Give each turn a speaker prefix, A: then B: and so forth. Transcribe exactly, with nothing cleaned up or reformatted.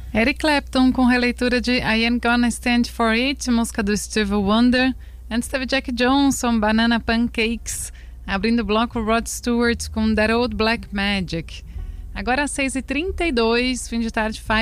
A: Eric Clapton com releitura de I Ain't Gonna Stand For It, música do Stevie Wonder. Antes teve Jack Johnson, Banana Pancakes. Abrindo o bloco, Rod Stewart com That Old Black Magic. Agora às seis e trinta e dois, fim de tarde,